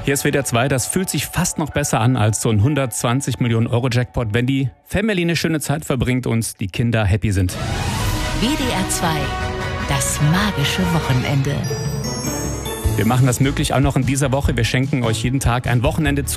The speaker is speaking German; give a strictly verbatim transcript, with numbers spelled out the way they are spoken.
Hier ist W D R zwei, das fühlt sich fast noch besser an als so ein hundertzwanzig Millionen Euro Jackpot, wenn die Family eine schöne Zeit verbringt und die Kinder happy sind. W D R zwei, das magische Wochenende. Wir machen das möglich auch noch in dieser Woche. Wir schenken euch jeden Tag ein Wochenende zu.